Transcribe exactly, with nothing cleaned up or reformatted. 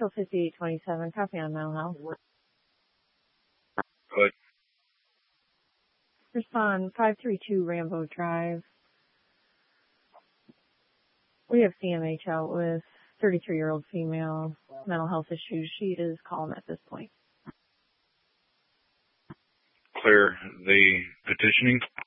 Marshall fifty-eight twenty-seven, copy on mental health. Good. Respond five three two Rambo Drive. We have C M H out with thirty-three-year-old female, mental health issues. She is calm at this point. Clear the petitioning.